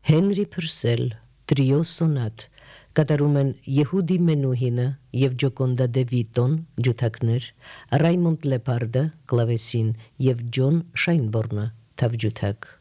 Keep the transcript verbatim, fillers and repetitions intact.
Հենրի Փուրսել, տրիո սոնատ, կատարում են Եհուդի Մենուհինը և Ջոկոնդա դե Վիտոն, ջութակներ, Ռայմոնդ Լեպարդը, կլավեսին և Ջոն Շայնբորնը, թավջութակ։